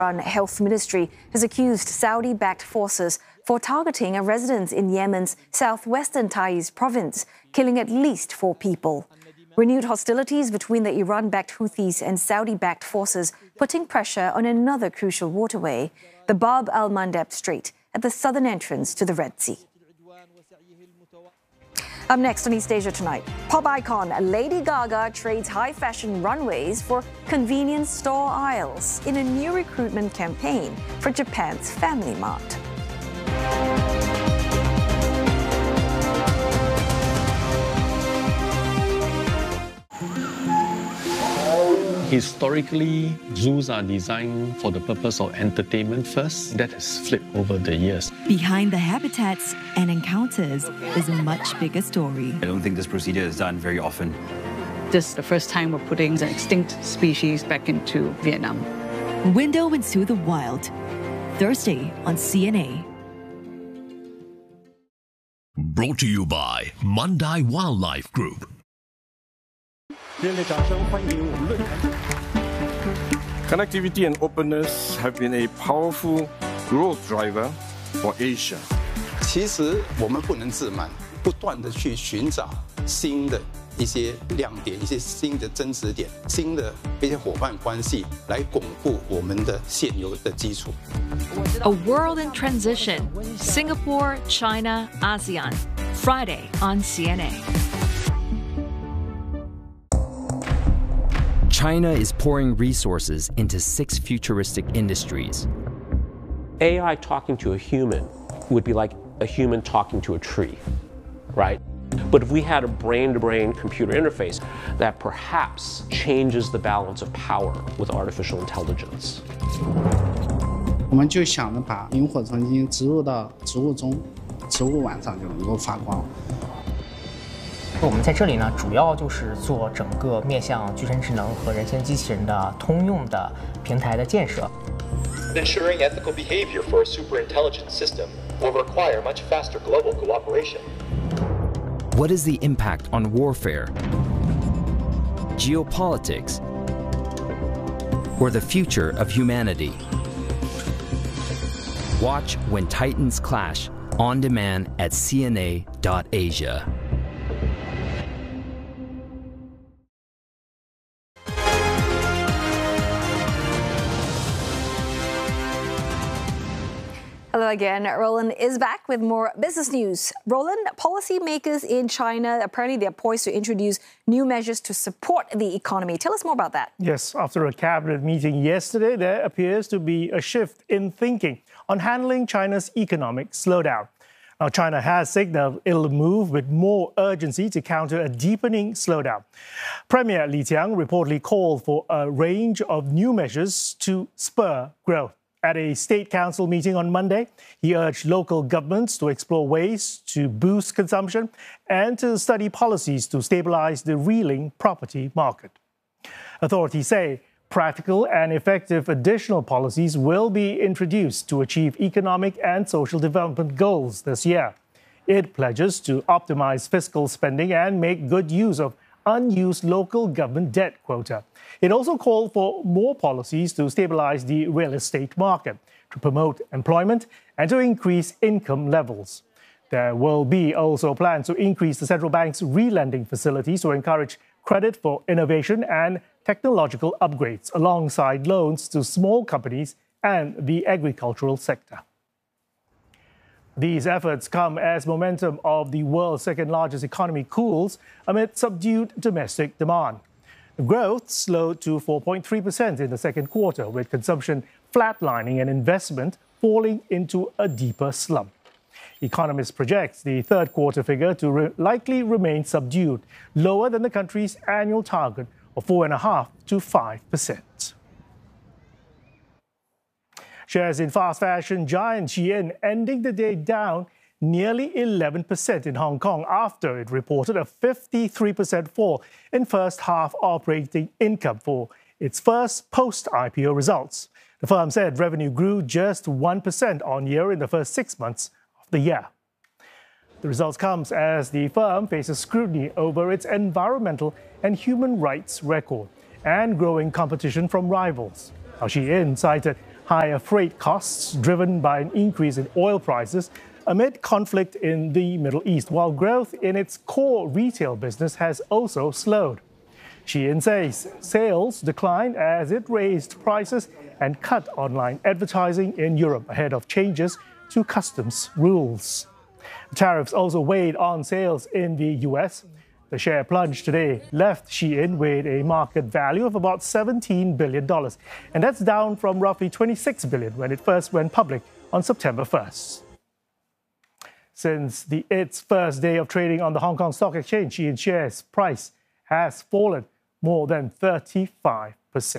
Iran Health Ministry has accused Saudi-backed forces for targeting a residence in Yemen's southwestern Taiz province, killing at least 4 people. Renewed hostilities between the Iran-backed Houthis and Saudi-backed forces putting pressure on another crucial waterway, the Bab al-Mandeb Strait, at the southern entrance to the Red Sea. Up next on East Asia Tonight, pop icon Lady Gaga trades high-fashion runways for convenience store aisles in a new recruitment campaign for Japan's Family Mart. Historically, zoos are designed for the purpose of entertainment first. That has flipped over the years. Behind the habitats and encounters is a much bigger story. I don't think this procedure is done very often. This is the first time we're putting an extinct species back into Vietnam. Window into the Wild, Thursday on CNA. Brought to you by Mandai Wildlife Group. Connectivity and openness have been a powerful growth driver for Asia. 其实我们不能自满，不断地去寻找新的一些亮点、一些新的增值点、新的一些伙伴关系，来巩固我们的现有的基础。 A World in Transition, Singapore, China, ASEAN. Friday on CNA. China is pouring resources into 6 futuristic industries. AI talking to a human would be like a human talking to a tree, right? But if we had a brain-to-brain computer interface that perhaps changes the balance of power with artificial intelligence. 我们就想着把萤火虫晶植入到植物中，植物晚上就能够发光。 我们在这里呢，主要就是做整个面向具身智能和人形机器人的通用的平台的建设。 Ensuring ethical behavior for a superintelligent system will require much faster global cooperation. What is the impact on warfare, geopolitics, or the future of humanity? Watch When Titans Clash on demand at cna.asia. Hello again. Roland is back with more business news. Roland, policymakers in China, apparently they're poised to introduce new measures to support the economy. Tell us more about that. Yes, after a cabinet meeting yesterday, there appears to be a shift in thinking on handling China's economic slowdown. Now, China has signaled it'll move with more urgency to counter a deepening slowdown. Premier Li Qiang reportedly called for a range of new measures to spur growth. At a state council meeting on Monday, he urged local governments to explore ways to boost consumption and to study policies to stabilize the reeling property market. Authorities say practical and effective additional policies will be introduced to achieve economic and social development goals this year. It pledges to optimize fiscal spending and make good use of unused local government debt quota. It also called for more policies to stabilize the real estate market, to promote employment and to increase income levels. There will be also plans to increase the central bank's relending facilities to encourage credit for innovation and technological upgrades, alongside loans to small companies and the agricultural sector. These efforts come as momentum of the world's second-largest economy cools amid subdued domestic demand. Growth slowed to 4.3% in the second quarter, with consumption flatlining and investment falling into a deeper slump. Economists project the third quarter figure to likely remain subdued, lower than the country's annual target of 4.5% to 5%. Shares in fast fashion giant Shein ending the day down nearly 11% in Hong Kong after it reported a 53% fall in first-half operating income for its first post-IPO results. The firm said revenue grew just 1% on-year in the first 6 months of the year. The results comes as the firm faces scrutiny over its environmental and human rights record and growing competition from rivals. Shein cited higher freight costs driven by an increase in oil prices amid conflict in the Middle East, while growth in its core retail business has also slowed. Shein says sales declined as it raised prices and cut online advertising in Europe ahead of changes to customs rules. Tariffs also weighed on sales in the US. The share plunge today left Shein with a market value of about $17 billion, and that's down from roughly $26 billion when it first went public on September 1st. Since its first day of trading on the Hong Kong Stock Exchange, Shein shares price has fallen more than 35%.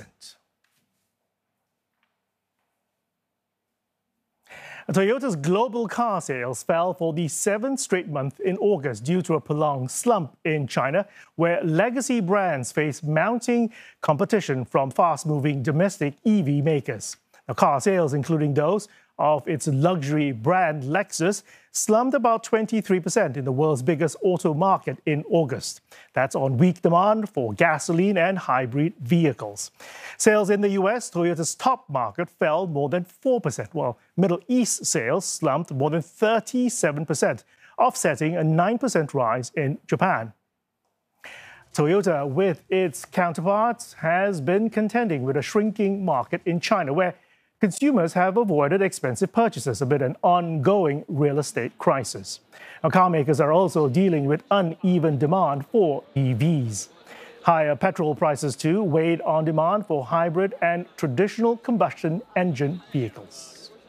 Toyota's global car sales fell for the 7th straight month in August due to a prolonged slump in China, where legacy brands face mounting competition from fast-moving domestic EV makers. Now, car sales, including those of its luxury brand Lexus, slumped about 23% in the world's biggest auto market in August. That's on weak demand for gasoline and hybrid vehicles. Sales in the US, Toyota's top market, fell more than 4%, while Middle East sales slumped more than 37%, offsetting a 9% rise in Japan. Toyota, with its counterparts, has been contending with a shrinking market in China, where consumers have avoided expensive purchases amid an ongoing real estate crisis. Now, car makers are also dealing with uneven demand for EVs. Higher petrol prices, too, weighed on demand for hybrid and traditional combustion engine vehicles.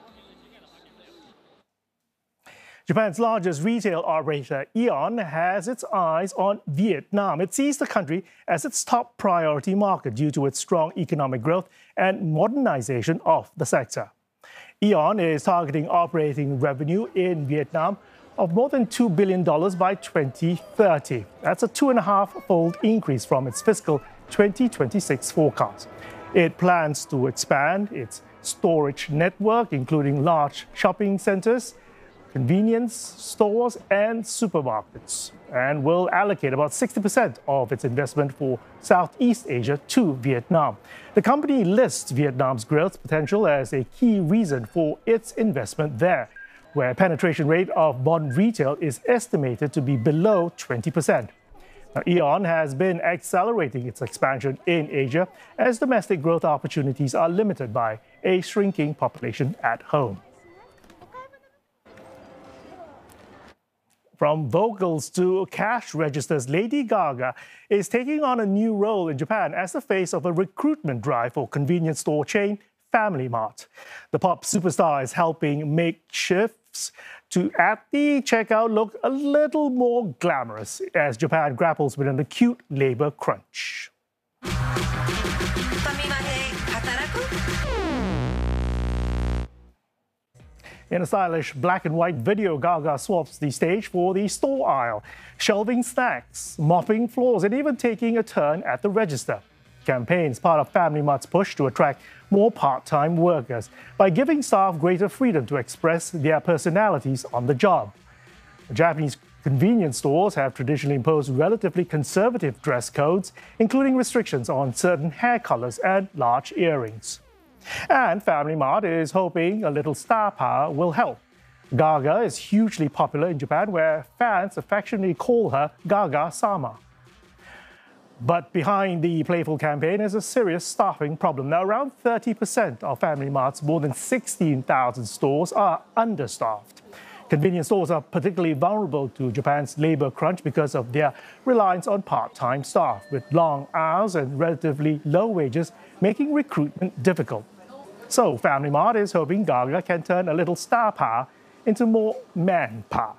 Japan's largest retail operator, Aeon, has its eyes on Vietnam. It sees the country as its top priority market due to its strong economic growth and modernization of the sector. Aeon is targeting operating revenue in Vietnam of more than $2 billion by 2030. That's a 2.5-fold increase from its fiscal 2026 forecast. It plans to expand its storage network, including large shopping centers, convenience stores and supermarkets, and will allocate about 60% of its investment for Southeast Asia to Vietnam. The company lists Vietnam's growth potential as a key reason for its investment there, where penetration rate of modern retail is estimated to be below 20%. Now, Aeon has been accelerating its expansion in Asia as domestic growth opportunities are limited by a shrinking population at home. From vocals to cash registers, Lady Gaga is taking on a new role in Japan as the face of a recruitment drive for convenience store chain Family Mart. The pop superstar is helping make shifts at the checkout look a little more glamorous as Japan grapples with an acute labor crunch. In a stylish black and white video, Gaga swaps the stage for the store aisle, shelving snacks, mopping floors, and even taking a turn at the register. Campaigns part of Family Mart's push to attract more part-time workers by giving staff greater freedom to express their personalities on the job. Japanese convenience stores have traditionally imposed relatively conservative dress codes, including restrictions on certain hair colors and large earrings. And Family Mart is hoping a little star power will help. Gaga is hugely popular in Japan, where fans affectionately call her Gaga-sama. But behind the playful campaign is a serious staffing problem. Now, around 30% of Family Mart's more than 16,000 stores are understaffed. Convenience stores are particularly vulnerable to Japan's labor crunch because of their reliance on part-time staff, with long hours and relatively low wages making recruitment difficult. So Family Mart is hoping Gaga can turn a little star power into more manpower.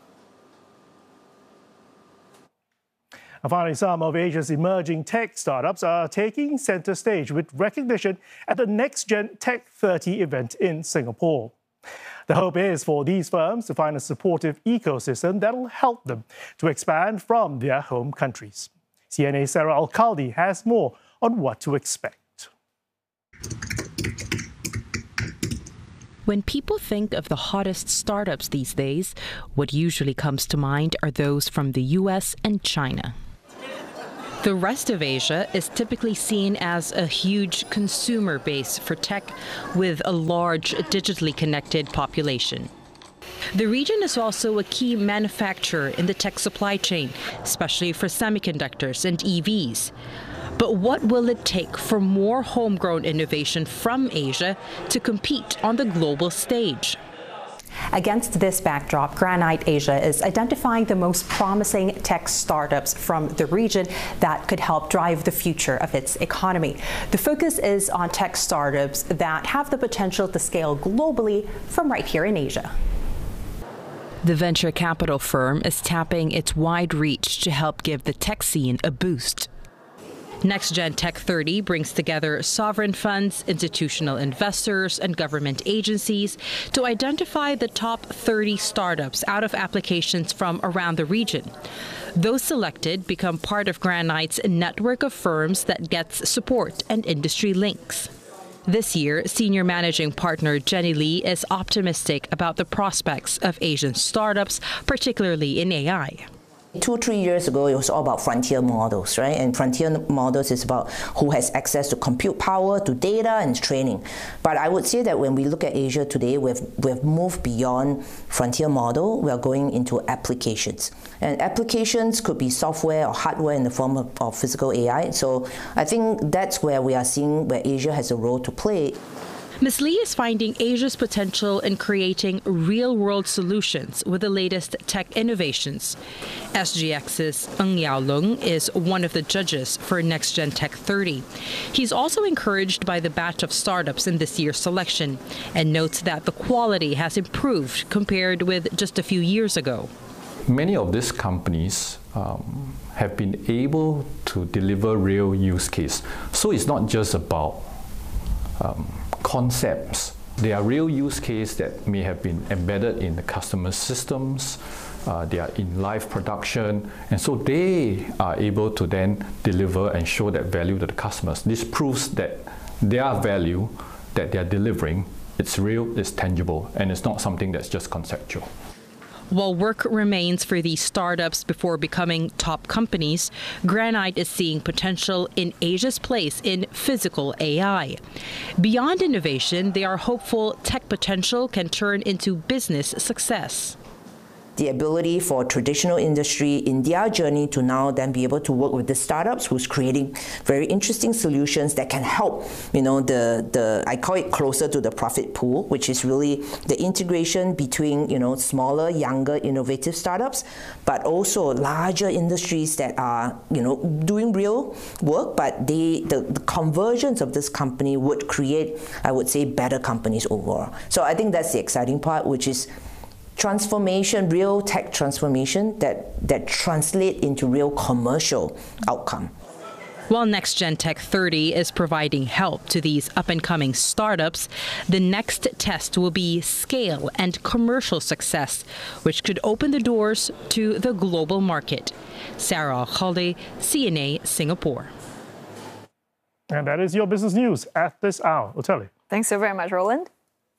And finally, some of Asia's emerging tech startups are taking center stage with recognition at the Next Gen Tech 30 event in Singapore. The hope is for these firms to find a supportive ecosystem that will help them to expand from their home countries. CNA's Sarah Alcaldi has more on what to expect. When people think of the hottest startups these days, what usually comes to mind are those from the US and China. The rest of Asia is typically seen as a huge consumer base for tech with a large digitally connected population. The region is also a key manufacturer in the tech supply chain, especially for semiconductors and EVs. But what will it take for more homegrown innovation from Asia to compete on the global stage? Against this backdrop, Granite Asia is identifying the most promising tech startups from the region that could help drive the future of its economy. The focus is on tech startups that have the potential to scale globally from right here in Asia. The venture capital firm is tapping its wide reach to help give the tech scene a boost. NextGen Tech 30 brings together sovereign funds, institutional investors, and government agencies to identify the top 30 startups out of applications from around the region. Those selected become part of Granite's network of firms that gets support and industry links. This year, senior managing partner Jenny Lee is optimistic about the prospects of Asian startups, particularly in AI. 2-3 years ago, it was all about frontier models, right? And frontier models is about who has access to compute power, to data, and training. But I would say that when we look at Asia today, we've moved beyond frontier model. We are going into applications. And applications could be software or hardware in the form of physical AI. So I think that's where we are seeing where Asia has a role to play. Ms. Lee is finding Asia's potential in creating real-world solutions with the latest tech innovations. SGX's Ng Yao Lung is one of the judges for NextGen Tech 30. He's also encouraged by the batch of startups in this year's selection and notes that the quality has improved compared with just a few years ago. Many of these companies have been able to deliver real use case. So it's not just about concepts. They are real use cases that may have been embedded in the customer systems, they are in live production, and so they are able to then deliver and show that value to the customers. This proves that their value that they are delivering, it's real, it's tangible, and it's not something that's just conceptual. While work remains for these startups before becoming top companies, Granite is seeing potential in Asia's place in physical AI. Beyond innovation, they are hopeful tech potential can turn into business success. The ability for traditional industry in their journey to now then be able to work with the startups who's creating very interesting solutions that can help, I call it closer to the profit pool, which is really the integration between, smaller, younger, innovative startups, but also larger industries that are, doing real work, but the convergence of this company would create, I would say, better companies overall. So I think that's the exciting part, which is transformation, real tech transformation that translate into real commercial outcome. While NextGen Tech 30 is providing help to these up-and-coming startups, the next test will be scale and commercial success, which could open the doors to the global market. Sarah Khalde, CNA, Singapore. And that is your business news at this hour. Oteli. Thanks so very much, Roland.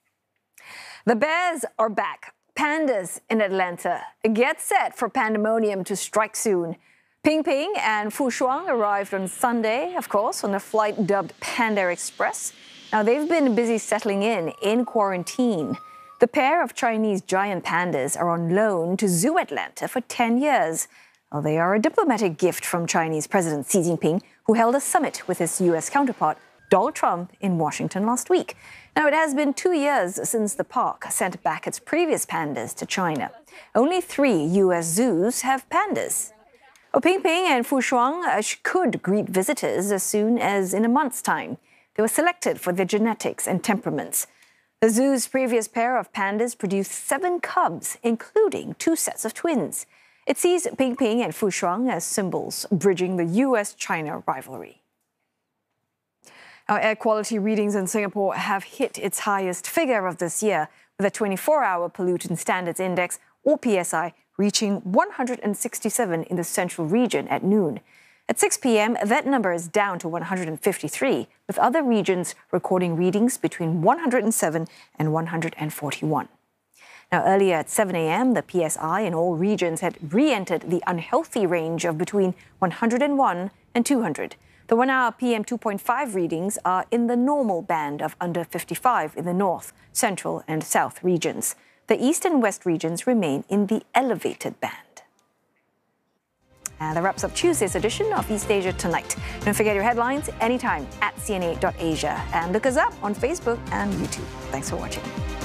The Bears are back. Pandas in Atlanta. Get set for pandemonium to strike soon. Ping Ping and Fu Shuang arrived on Sunday, of course, on a flight dubbed Panda Express. Now, they've been busy settling in quarantine. The pair of Chinese giant pandas are on loan to Zoo Atlanta for 10 years. Well, they are a diplomatic gift from Chinese President Xi Jinping, who held a summit with his U.S. counterpart, Donald Trump, in Washington last week. Now, it has been 2 years since the park sent back its previous pandas to China. Only 3 U.S. zoos have pandas. Ping Ping and Fu Shuang could greet visitors as soon as in a month's time. They were selected for their genetics and temperaments. The zoo's previous pair of pandas produced 7 cubs, including 2 sets of twins. It sees Ping Ping and Fu Shuang as symbols bridging the U.S.-China rivalry. Our air quality readings in Singapore have hit its highest figure of this year, with a 24-hour pollutant standards index, or PSI, reaching 167 in the central region at noon. At 6 p.m., that number is down to 153, with other regions recording readings between 107 and 141. Now, earlier at 7 a.m., the PSI in all regions had re-entered the unhealthy range of between 101 and 200. The 1-hour PM 2.5 readings are in the normal band of under 55 in the north, central and south regions. The east and west regions remain in the elevated band. And that wraps up Tuesday's edition of East Asia Tonight. Don't forget your headlines anytime at cna.asia and look us up on Facebook and YouTube. Thanks for watching.